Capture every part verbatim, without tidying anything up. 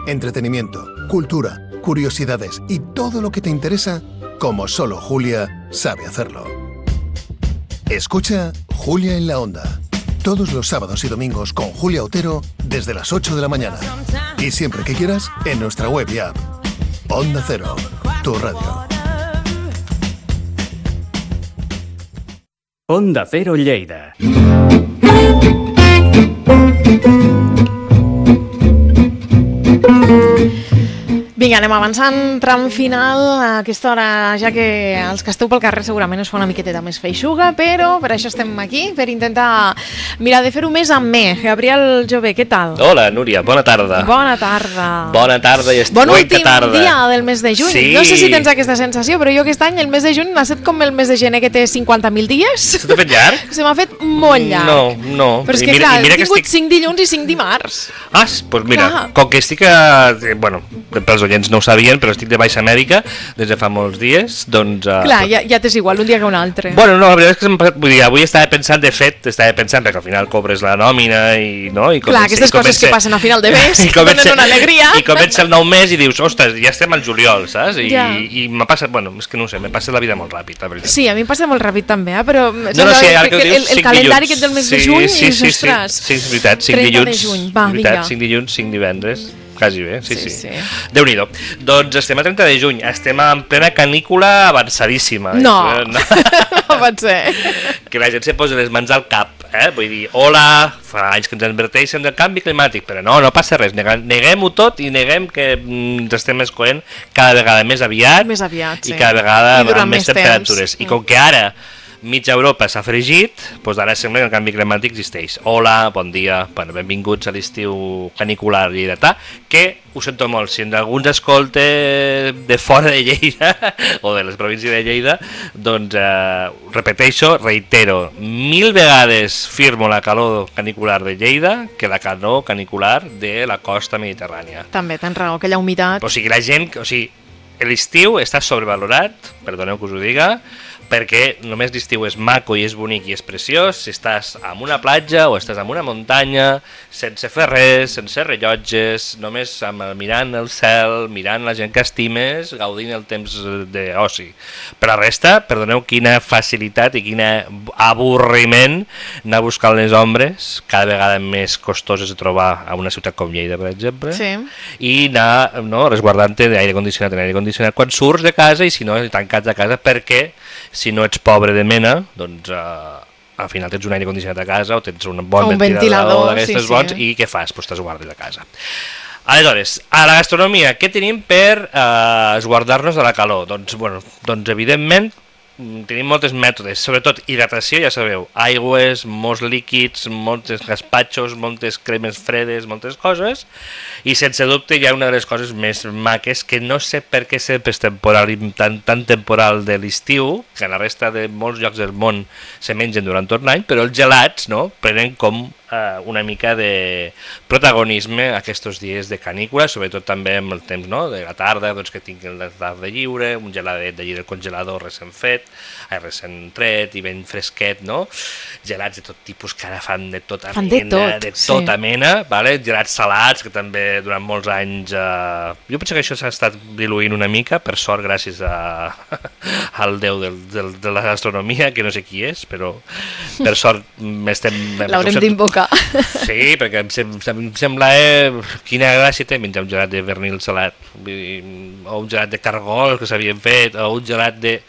entretenimiento, cultura, curiosidades y todo lo que te interesa, como solo Julia sabe hacerlo. Escucha Julia en la Onda, todos los sábados y domingos con Julia Otero desde las ocho de la mañana. Y siempre que quieras, en nuestra web y app. Onda Cero, tu radio. Onda Cero Lleida. Vinga, anem avançant, tram final a aquesta hora, ja que els que esteu pel carrer segurament us fa una miqueteta més feixuga, però per això estem aquí, per intentar mirar de fer-ho més amè. Gabriel Jové, què tal? Hola, Núria, bona tarda. Bona tarda. Bona tarda i bon últim tarda. dia del mes de juny. Sí. No sé si tens aquesta sensació, però jo aquest any el mes de juny m'ha fet com el mes de gener que té cinquanta mil dies. Se t'ha fet llarg? Se m'ha fet molt llarg. No, no. Però és I que mira, clar, i mira he tingut estic... cinc dilluns i cinc dimarts. Ah, doncs mira, Clar. com que estic a... Bueno, pels oients no ho sabien, però estic de baixa mèdica des de fa molts dies, doncs... Uh... Clar, ja, ja t'és igual, un dia que un altre. Bueno, no, la veritat és que se'm... vull dir, avui estava pensant, de fet, estava pensant, perquè al final cobres la nòmina i... No? I Clar, aquestes coses que passen a final de mes, que donen una alegria. I comença el nou mes i dius, ostres, ja estem al juliol, saps? I, Ja. i m'ha passat, bueno, és que no ho sé, m'ha passat la vida molt ràpid, la veritat. Sí, a mi em passa molt ràpid també, eh? Però No, no, sí, ara que ho el, dius, el cinc calendari dilluns. aquest del mes de Sí, juny, sí, i sí, ostres, sí, sí, és veritat, cinc trenta dilluns, de juny, va, veritat, vinga. cinc dilluns, cinc divendres, quasi bé, sí, Sí, sí. sí. Déu-n'hi-do. Doncs estem a trenta de juny, estem en plena canícula avançadíssima. No, no. no pot ser. Que la gent se posa les mans al cap, eh? Vull dir, hola, fa anys que ens adverteixen del canvi climàtic, però no, no passa res, Nega- neguem-ho tot i neguem que mm, ens estem escoent cada vegada més aviat, Més aviat, sí. i cada vegada I durant amb més més temperatures. temps. I com que ara mitja Europa s'ha fregit, doncs ara sembla que el canvi climàtic existeix. Hola, bon dia, bueno, benvinguts a l'estiu canicular lleidatà, que ho sento molt, si algú ens escolta de fora de Lleida o de les províncies de Lleida, doncs eh, repeteixo, reitero, mil vegades firmo la calor canicular de Lleida que la calor canicular de la costa mediterrània. També, tens raó, aquella humitat. O sigui, la gent, o sigui, l'estiu està sobrevalorat, perdoneu que us ho diga, perquè només l'estiu és maco i és bonic i és preciós si estàs en una platja o estàs en una muntanya, sense fer res, sense rellotges, només amb el, mirant el cel, mirant la gent que estimes, gaudint el temps d'oci. Per la resta, perdoneu quina facilitat i quin avorriment anar buscant les ombres, cada vegada més costoses de trobar a una ciutat com Lleida, per exemple, Sí. i anar, no, resguardant-te d'aire condicionat en aire condicionat quan surts de casa i si no, tancats a casa, perquè si no ets pobre de mena, doncs eh, al final tens un aire condicionat a casa o tens un bon Un ventilador, ventilador, d'aquestes sí, sí. bons i què fas? Doncs t'esguardes a casa. Aleshores, a la gastronomia, què tenim per eh, esguardar-nos de la calor? Doncs, bueno, doncs evidentment tenim molts mètodes, sobretot hidratació, ja sabeu, aigües, molts líquids, molts gaspatxos, moltes cremes fredes, moltes coses, i sense dubte hi ha una de les coses més maques que no sé per què sempre és temporal, tan, tan temporal de l'estiu, que a la resta de molts llocs del món se mengen durant tot l'any, però els gelats, no?, prenen com eh, una mica de protagonisme aquests dies de canícula, sobretot també amb el temps, no?, de la tarda, doncs que tinc la tarda lliure, un geladet d'allí del congelador recent fet, ai, recent tret i ben fresquet, no? Gelats de tot tipus que ara fan de tota Fan de mena, tot, de tota sí. mena, vale? Gelats salats, que també durant molts anys... Eh... Jo penso que això s'ha estat diluint una mica, per sort, gràcies a... al déu del, del, de la gastronomia, que no sé qui és, però per sort m'estem... L'haurem d'invocar. Sí, perquè em, sem em sembla eh, quina gràcia té menjar un gelat de vernil salat, vull dir, o un gelat de cargol que s'havien fet, o un gelat de...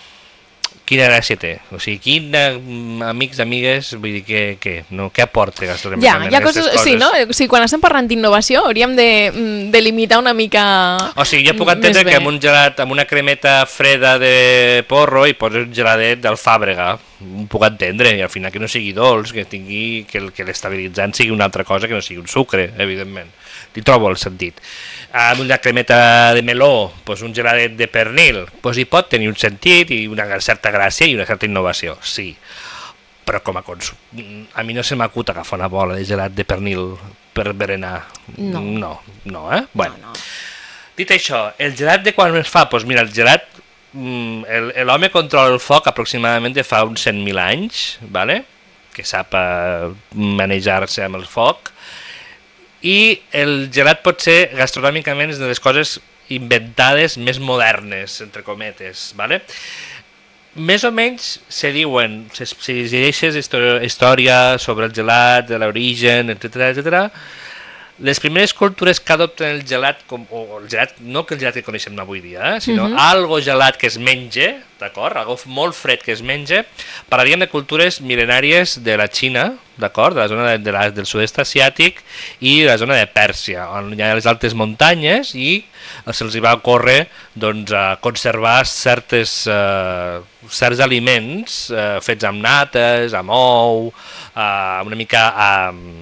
Quina gràcia té? O sigui, quina amics, amigues, vull dir, què, què, no, què aporta Ja, gastronòmicament hi ha coses, aquestes sí, no? O sigui, quan estem parlant d'innovació hauríem de, mm, de limitar una mica O sigui, jo puc entendre més bé. que amb un gelat, amb una cremeta freda de porro i poses un geladet d'alfàbrega, ho puc entendre, i al final que no sigui dolç, que tingui, que, el- que l'estabilitzant sigui una altra cosa que no sigui un sucre, evidentment. Li trobo el sentit. Amb una cremeta de meló, doncs un geladet de pernil, doncs hi pot tenir un sentit i una certa gràcia i una certa innovació, sí. Però com a consum, a mi no se m'acut agafar una bola de gelat de pernil per berenar. No. No, no, eh? Bueno. No, no. Dit això, el gelat de quan es fa? Doncs mira, el gelat, mm, el- l'home controla el foc aproximadament de fa uns cent mil anys, ¿vale? Que sap eh, manejar-se amb el foc, i el gelat pot ser gastronòmicament de les coses inventades més modernes, entre cometes, ¿vale? Més o menys se diuen, si llegeixes història sobre el gelat, de l'origen, etcètera, etcètera, les primeres cultures que adopten el gelat, com, o el gelat, no que el gelat que coneixem avui dia, eh, sinó uh -huh. algo gelat que es menja, d'acord? Algo molt fred que es menja, parlaríem de cultures mil·lenàries de la Xina, d'acord? De la zona de, de la, del sud-est asiàtic i de la zona de Pèrsia, on hi ha les altes muntanyes i se'ls va ocórrer doncs, a conservar certes, uh, certs aliments uh, fets amb nates, amb ou, uh, una mica... Uh,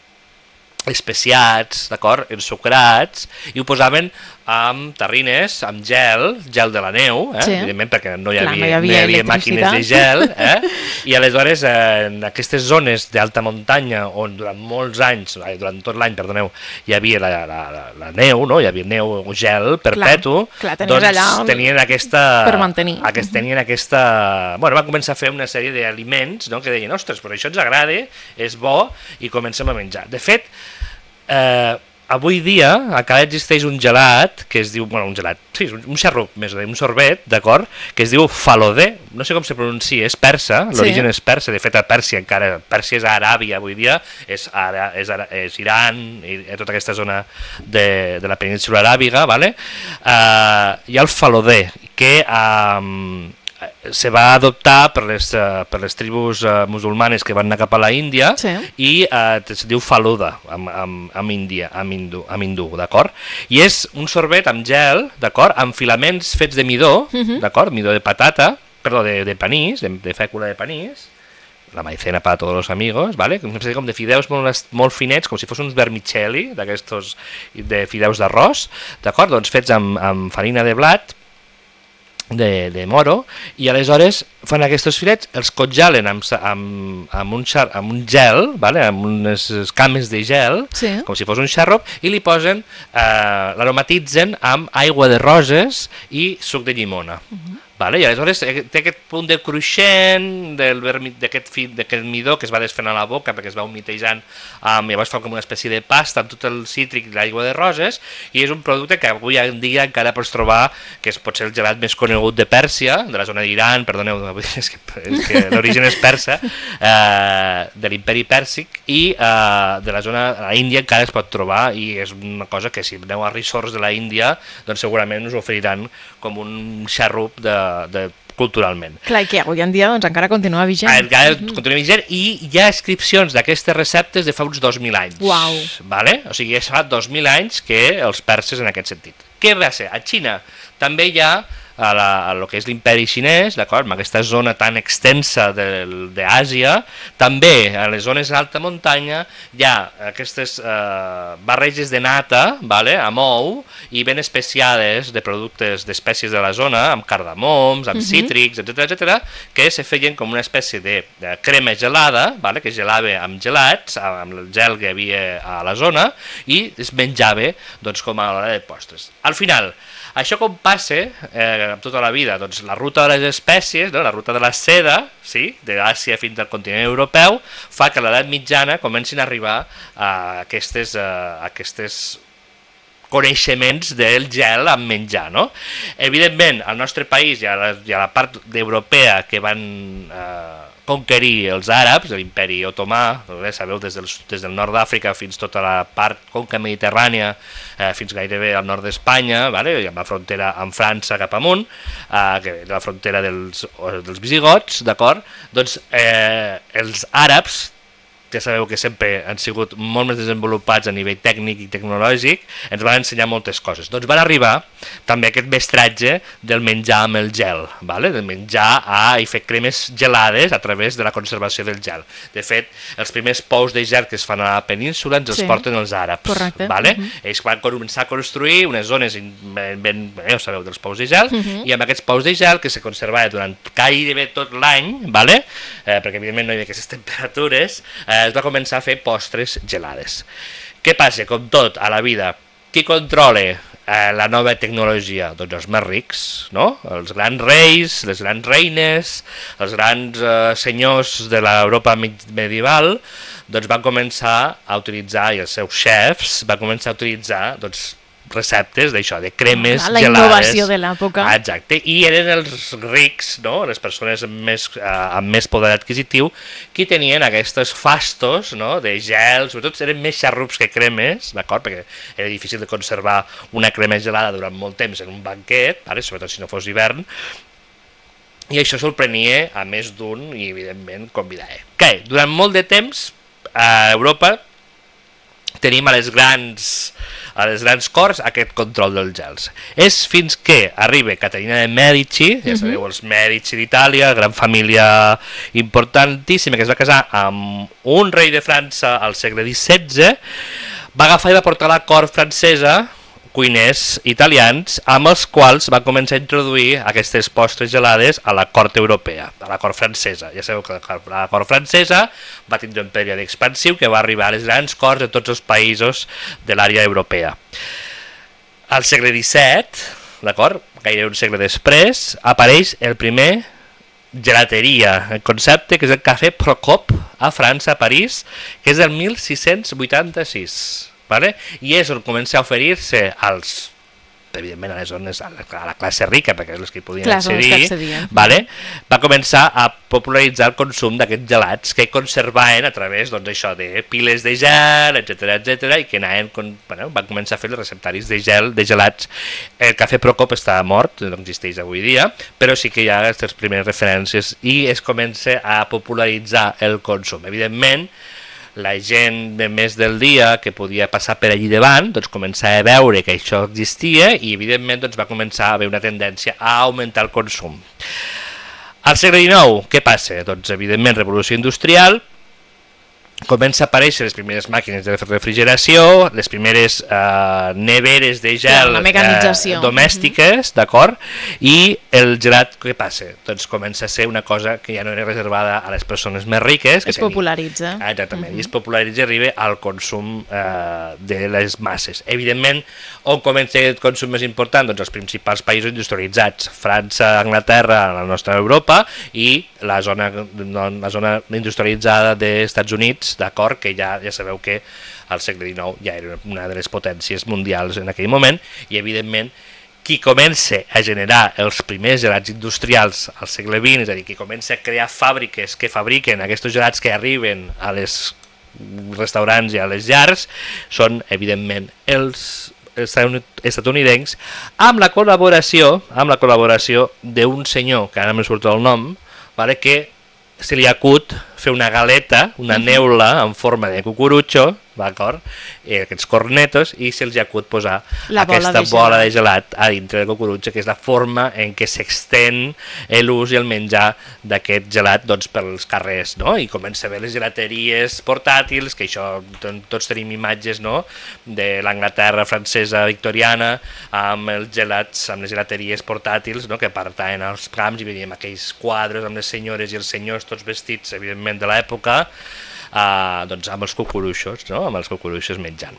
especiats, d'acord, ensucrats, i ho posaven amb terrines, amb gel, gel de la neu, eh? Sí. Evidentment perquè no hi havia, Clar, no hi havia, no hi havia màquines de gel, eh? I aleshores eh, en aquestes zones d'alta muntanya on durant molts anys, durant tot l'any, perdoneu, hi havia la, la, la, la neu, no? Hi havia neu o gel perpetu, clar, clar, doncs allà on... tenien aquesta... per mantenir. Aquest, tenien aquesta... Bueno, van començar a fer una sèrie d'aliments, no? Que deien, ostres, però això ens agrada, és bo, i comencem a menjar. De fet, Eh, avui dia encara existeix un gelat que es diu, bueno, un gelat, sí, un xarrup més o menys, un sorbet, d'acord, que es diu falodé, no sé com se pronuncia, és persa, l'origen sí. és persa, de fet a Pèrsia encara, Pèrsia és Aràbia avui dia, és, ara, és, ara, és Iran, i tota aquesta zona de, de la península aràbiga, vale? Eh, hi ha el falodé, que eh, se va adoptar per les, uh, per les tribus uh, musulmanes que van anar cap a la Índia sí. i uh, es diu faluda amb, amb, amb, Índia, amb hindú, amb hindú, d'acord? I és un sorbet amb gel, d'acord? Amb filaments fets de midó, uh -huh. d'acord? Midó de patata, perdó, de, de panís, de, de fècula de panís, la maicena para todos los amigos, ¿vale? Com de fideus molt, molt finets, com si fos uns vermicelli, d'aquestos de fideus d'arròs, d'acord? Doncs fets amb, amb farina de blat, De, de moro, i aleshores fan aquests filets, els congelen amb, amb, amb, un, xar, amb un gel, vale? Amb unes cames de gel, sí. com si fos un xarrop, i li posen, eh, l'aromatitzen amb aigua de roses i suc de llimona. Uh -huh. Vale? I aleshores té aquest punt de cruixent d'aquest midó que es va desfent a la boca perquè es va humitejant, um, llavors fa com una espècie de pasta amb tot el cítric i l'aigua de roses, i és un producte que avui en dia encara pots trobar, que és potser el gelat més conegut de Pèrsia, de la zona d'Iran, perdoneu, és que, és que l'origen és persa, eh, de l'imperi pèrsic, i eh, de la zona a la Índia encara es pot trobar, i és una cosa que si aneu a resorts de la Índia doncs segurament us oferiran com un xarrup de De, culturalment. Clar, i que avui en dia doncs, encara continua vigent. Encara continua vigent i hi ha inscripcions d'aquestes receptes de fa uns dos mil anys. Uau! Vale? O sigui, és fa dos mil anys que els perses en aquest sentit. Què va ser? A Xina també hi ha a, la, a lo que és l'imperi xinès, d'acord, amb aquesta zona tan extensa d'Àsia, també a les zones d'alta muntanya hi ha aquestes eh, barreges de nata, vale, amb ou, i ben especiades de productes d'espècies de la zona, amb cardamoms, amb uh -huh. cítrics, etcètera, etcètera, que se feien com una espècie de, de crema gelada, vale, que gelava amb gelats, amb el gel que hi havia a la zona, i es menjava doncs, com a l'hora de postres. Al final, això com passa eh, amb tota la vida? Doncs la ruta de les espècies, no? La ruta de la seda, sí? d'Àsia fins al continent europeu, fa que a l'edat mitjana comencin a arribar a aquestes, a aquestes coneixements del gel amb menjar. No? Evidentment, al nostre país hi ha la, hi ha la part europea que van eh, conquerir els àrabs, l'imperi otomà, sabeu, des del, des del nord d'Àfrica fins tota la part conca mediterrània, eh, fins gairebé al nord d'Espanya, vale? I amb la frontera amb França cap amunt, eh, que és la frontera dels, dels visigots, d'acord? Doncs eh, els àrabs, que sabeu que sempre han sigut molt més desenvolupats a nivell tècnic i tecnològic, ens van ensenyar moltes coses. Doncs van arribar també aquest mestratge del menjar amb el gel, vale? Del menjar a, i fer cremes gelades a través de la conservació del gel. De fet, els primers pous de gel que es fan a la península ens els sí. porten els àrabs. Correcte. Vale? Uh -huh. Ells van començar a construir unes zones, ben, ben, ja ho sabeu, dels pous de gel, uh -huh. i amb aquests pous de gel que se conservaven durant gairebé tot l'any, vale? eh, perquè evidentment no hi havia aquestes temperatures, eh, es va començar a fer postres gelades. Què passa? Com tot a la vida, qui controla eh, la nova tecnologia? Doncs els més rics, no? Els grans reis, les grans reines, els grans eh, senyors de l'Europa medieval, doncs van començar a utilitzar, i els seus chefs van començar a utilitzar doncs, receptes d'això, de cremes la gelades. La innovació de l'època. Exacte, i eren els rics, no? Les persones amb més, eh, amb més poder adquisitiu, qui tenien aquests fastos, no? De gel, sobretot eren més xarrups que cremes, d'acord? Perquè era difícil de conservar una crema gelada durant molt temps en un banquet, vale? Sobretot si no fos hivern, i això sorprenia a més d'un i evidentment convidava. Que durant molt de temps a Europa tenim a les grans a les grans corts aquest control dels gels. És fins que arriba Caterina de Mèdici, ja sabeu, els Mèdici d'Itàlia, gran família importantíssima, que es va casar amb un rei de França al segle dissetze, va agafar i va portar a la cort francesa cuiners italians amb els quals va començar a introduir aquestes postres gelades a la cort europea, a la cort francesa. Ja sabeu que la cort francesa va tindre un període expansiu que va arribar a les grans corts de tots els països de l'àrea europea. Al segle disset, d'acord, gairebé un segle després, apareix el primer gelateria, el concepte que és el Café Procop a França, a París, que és del mil sis-cents vuitanta-sis. Vale? I és on comença a oferir-se als, evidentment a les zones, a la, a la classe rica, perquè és els que hi podien Clar, accedir, vale? Va començar a popularitzar el consum d'aquests gelats que conservaven a través doncs, això de piles de gel, etcètera, etcètera, i que anaven, bueno, van començar a fer els receptaris de gel, de gelats. El Café Procop està mort, no existeix avui dia, però sí que hi ha aquestes primeres referències i es comença a popularitzar el consum. Evidentment, la gent de més del dia que podia passar per allí davant doncs començava a veure que això existia i evidentment doncs, va començar a haver una tendència a augmentar el consum. Al segle dinou, què passa? Doncs evidentment revolució industrial, comença a aparèixer les primeres màquines de refrigeració, les primeres eh, neveres de gel eh, domèstiques, mm-hmm. d'acord? I el gelat, què passa? Doncs comença a ser una cosa que ja no era reservada a les persones més riques. Que es tenia... popularitza. Ah, exactament, mm-hmm. i es popularitza i arriba al consum eh, de les masses. Evidentment, on comença el consum més important? Doncs els principals països industrialitzats, França, Anglaterra, la nostra Europa, i la zona, la zona industrialitzada dels Estats Units, d'acord, que ja, ja sabeu que al segle dinou ja era una de les potències mundials en aquell moment, i evidentment qui comença a generar els primers gelats industrials al segle vint, és a dir, qui comença a crear fàbriques que fabriquen aquests gelats que arriben a les restaurants i a les llars, són evidentment els estatunidencs, amb la col·laboració amb la col·laboració d'un senyor, que ara no me surt el nom, vale, que se li acut fer una galeta, una neula en forma de cucurutxo, d'acord? Eh, aquests cornetos, i se'ls acut posar la aquesta bola de, bola de gelat a dintre del cucurutxo, que és la forma en què s'extén l'ús i el menjar d'aquest gelat doncs, pels carrers, no? I comença a haver les gelateries portàtils, que això tots tenim imatges, no? De l'Anglaterra francesa victoriana, amb els gelats, amb les gelateries portàtils, no? Que apartaven als camps i veiem aquells quadres amb les senyores i els senyors tots vestits, evidentment, de l'època, Uh, doncs amb els cucuruixos, no? Amb els cucuruixos menjant.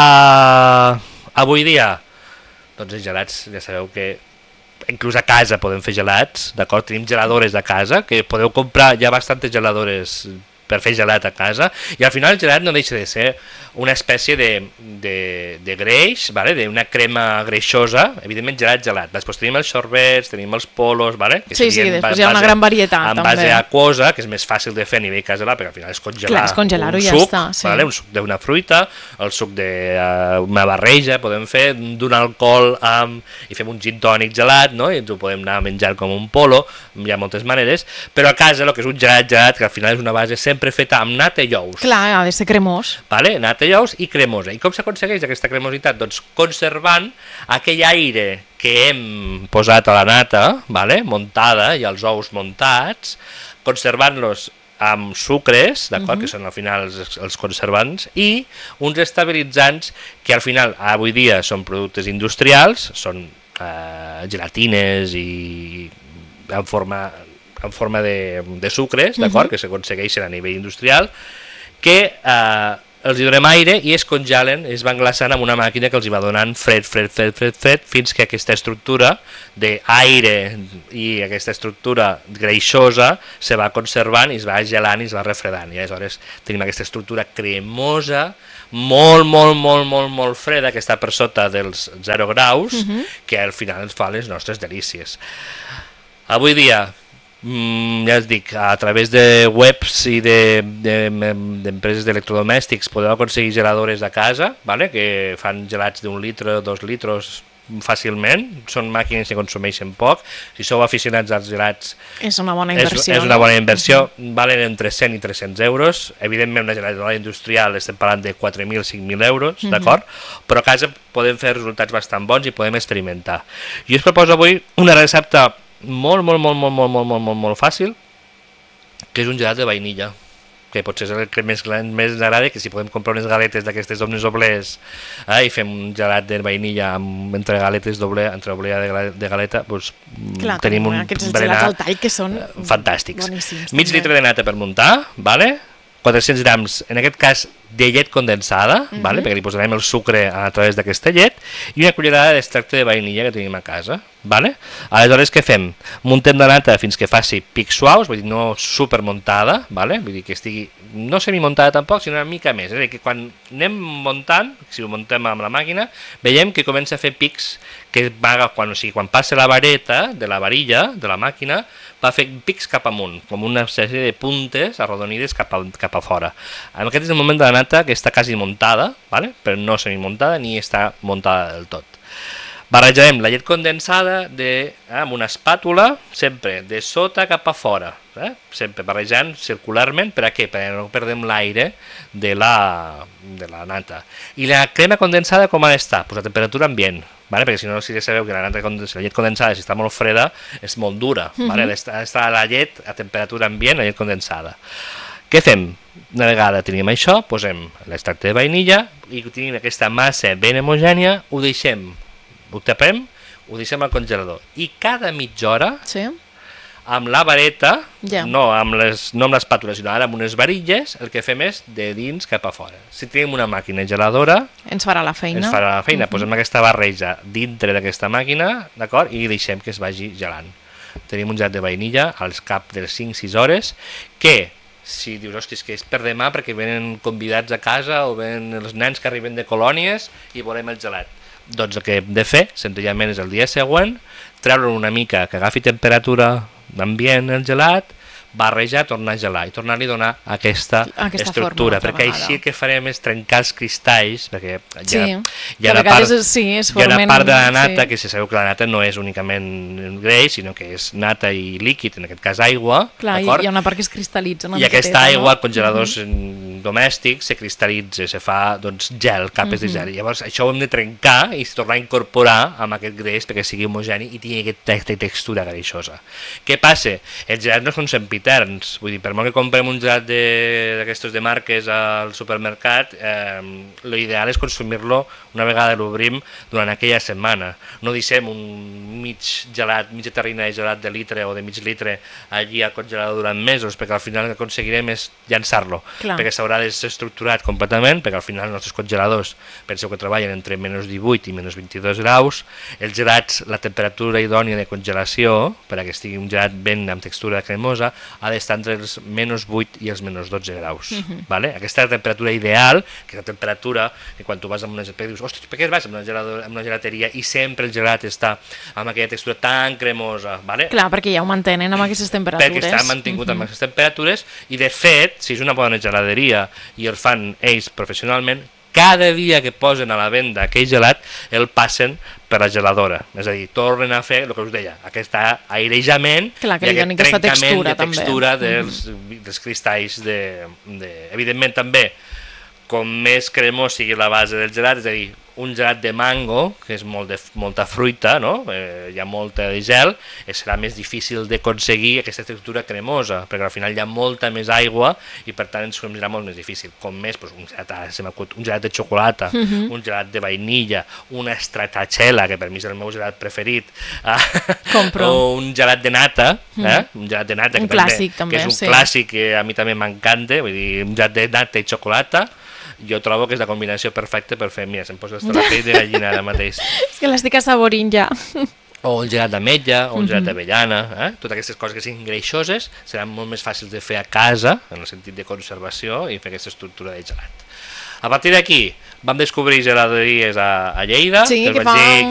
Uh, avui dia, doncs els gelats, ja sabeu que inclús a casa podem fer gelats, d'acord? Tenim geladores a casa, que podeu comprar, hi ha bastantes geladores per fer gelat a casa, i al final el gelat no deixa de ser una espècie de, de, de greix, vale? D'una crema greixosa, evidentment gelat, gelat. Després tenim els sorbets, tenim els polos, vale? Que sí, sí, després hi ha una gran varietat. En base a aquosa, que és més fàcil de fer a nivell casolà, perquè al final és congelar, Clar, és congelar-ho un ja suc, està, sí. Vale? Un suc d'una fruita, el suc d'una barreja, podem fer d'un alcohol amb, i fem un gin tònic gelat, no? I ens ho podem anar a menjar com un polo, hi ha moltes maneres, però a casa el que és un gelat gelat, que al final és una base sempre feta amb nata i ous. Clar, ha de ser cremós. Vale? Nata i ous i cremosa. I com s'aconsegueix aquesta cremositat? Doncs conservant aquell aire que hem posat a la nata, vale? Muntada, i els ous muntats, conservant-los amb sucres, d'acord, uh-huh. que són al final els, els conservants, i uns estabilitzants que al final avui dia són productes industrials, són eh, gelatines i en forma... en forma de, de sucres, d'acord, uh-huh. que s'aconsegueixen a nivell industrial, que eh, els hi donem aire i es congelen, es van glaçant amb una màquina que els hi va donant fred, fred, fred, fred, fred, fins que aquesta estructura d'aire i aquesta estructura greixosa se va conservant i es va gelant i es va refredant. I aleshores tenim aquesta estructura cremosa, molt, molt, molt, molt, molt freda, que està per sota dels zero graus, uh-huh. que al final ens fa les nostres delícies. Avui dia, mm, ja us dic, a través de webs i d'empreses de, de, d'electrodomèstics podeu aconseguir geladores a casa, vale? Que fan gelats d'un litre, dos litres fàcilment, són màquines que consumeixen poc. Si sou aficionats als gelats, és una bona inversió. És, és una bona inversió, no? Valen entre cent i tres-cents euros. Evidentment, una geladora industrial estem parlant de quatre mil, cinc mil euros, uh-huh. d'acord? Però a casa podem fer resultats bastant bons i podem experimentar. Jo us proposo avui una recepta molt, molt, molt, molt, molt, molt, molt, molt, molt fàcil, que és un gelat de vainilla, que potser és el que més, més ens agrada, que si podem comprar unes galetes d'aquestes Omnis Oblers eh, i fem un gelat de vainilla amb, entre galetes doble, entre oblea de, de galeta, doncs clar, tenim un aquests berenar gelats al tall que són fantàstics. Boníssims. Mig també. Litre de nata per muntar, vale? quatre-cents grams, en aquest cas, de llet condensada, uh-huh. vale? Perquè li posarem el sucre a través d'aquesta llet, i una cullerada d'extracte de vainilla que tenim a casa. Vale? Aleshores, què fem? Muntem la nata fins que faci pics suaus, vull dir, no supermuntada, vale? Vull dir que estigui no semimuntada tampoc, sinó una mica més. És a dir, que quan anem muntant, si ho muntem amb la màquina, veiem que comença a fer pics, que va, quan, o sigui, quan passa la vareta de la varilla, de la màquina, va fer pics cap amunt, com una sèrie de puntes arrodonides cap a, cap a fora. En aquest és el moment de la nata que està quasi muntada, vale? Però no semimuntada ni està muntada del tot. Barrejarem la llet condensada de, eh, amb una espàtula, sempre de sota cap a fora, eh? Sempre barrejant circularment. Per a què? Perquè no perdem l'aire de la, de la nata. I la crema condensada com ha d'estar? Pues a temperatura ambient, vale? Perquè si no, si ja sabeu que la, nata, la llet condensada, si està molt freda, és molt dura. Uh-huh. Vale? Ha d'estar la llet a temperatura ambient, la llet condensada. Què fem? Una vegada tenim això, posem l'extracte de vainilla i tenim aquesta massa ben homogènia, ho deixem, ho tapem, ho deixem al congelador. I cada mitja hora, sí. amb la vareta, yeah. no amb les, no amb l'espàtula, sinó ara amb unes varilles, el que fem és de dins cap a fora. Si tenim una màquina geladora, ens farà la feina. Ens farà la feina. Uh-huh. Posem aquesta barreja dintre d'aquesta màquina, d'acord? I deixem que es vagi gelant. Tenim un gelat de vainilla als cap de les cinc sis hores, que si dius, hòstia, és que és per demà perquè venen convidats a casa o venen els nens que arriben de colònies i volem el gelat. Doncs el que hem de fer, senzillament, és el dia següent, treure una mica, que agafi temperatura d'ambient el gelat, barrejar, tornar a gelar i tornar-li a donar aquesta, aquesta estructura, perquè vegada. Així el que farem és trencar els cristalls, perquè hi ha, sí, hi ha, una, part, és, sí, és hi ha una part de la nata, sí. que si sabeu que la nata no és únicament greix, sinó que és nata i líquid, en aquest cas aigua. Clar, hi ha una part que es cristal·litza. I aquesta aigua, als congeladors uh-huh. domèstics, se cristal·litza, se fa doncs, gel, capes uh-huh. de gel. I llavors això ho hem de trencar i tornar a incorporar amb aquest greix perquè sigui homogeni i tingui aquesta textura greixosa. Què passa? Els gelats no són sempiterns, vull dir, per molt que comprem un gelat d'aquestos de, de marques al supermercat, eh, l'ideal és consumir-lo una vegada l'obrim durant aquella setmana. No deixem un mig gelat, mitja terrina de gelat de litre o de mig litre allí al congelador durant mesos, perquè al final el que aconseguirem és llançar-lo, perquè s'haurà desestructurat completament, perquè al final els nostres congeladors, penseu que treballen entre menys divuit i menys vint-i-dos graus, els gelats, la temperatura idònia de congelació, perquè estigui un gelat ben amb textura cremosa, ha d'estar entre els menys vuit i els menys dotze graus. Uh-huh. Vale? Aquesta és la temperatura ideal, que és la temperatura que quan tu vas amb una gelateria dius, ostres, per què vas amb una, gelador, amb una gelateria i sempre el gelat està amb aquella textura tan cremosa? Vale? Clar, perquè ja ho mantenen amb aquestes temperatures. Perquè està mantingut uh-huh. amb aquestes temperatures i de fet, si és una bona geladeria i el fan ells professionalment, cada dia que posen a la venda aquell gelat el passen per la geladora, és a dir, tornen a fer el que us deia, aquest airejament clar, i aquest trencament textura, de textura també. dels, mm. dels cristalls de, de... Evidentment també, com més cremós sigui la base del gelat, és a dir, un gelat de mango, que és molt de, molta fruita, no? eh, hi ha molta de gel, eh, serà més difícil d'aconseguir aquesta textura cremosa, perquè al final hi ha molta més aigua i per tant ens serà molt més difícil. Com més, doncs, un, gelat, un gelat de xocolata, uh-huh. un gelat de vainilla, una stracciatella, que per mi és el meu gelat preferit, Compro. o un gelat de nata, eh? un gelat de nata un que, clàssic, també, també, que és un sí. clàssic que a mi també m'encanta, vull dir, un gelat de nata i xocolata, Mm. Jo trobo que és la combinació perfecta per fer, mira, se'm posa hasta la pell de gallina ara mateix. És que l'estic assaborint ja. O el gelat d'ametlla, o el gelat d'avellana, eh? Totes aquestes coses que siguin greixoses seran molt més fàcils de fer a casa, en el sentit de conservació, i fer aquesta estructura de gelat. A partir d'aquí vam descobrir geladeries a, a Lleida, Sí, que, que vaig dir